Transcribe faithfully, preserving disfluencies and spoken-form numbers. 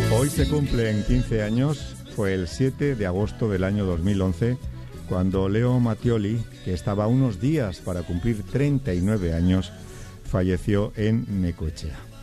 Hoy se cumplen quince años, fue el siete de agosto del año dos mil once, cuando Leo Mattioli, que estaba a unos días para cumplir treinta y nueve años, falleció en Necochea.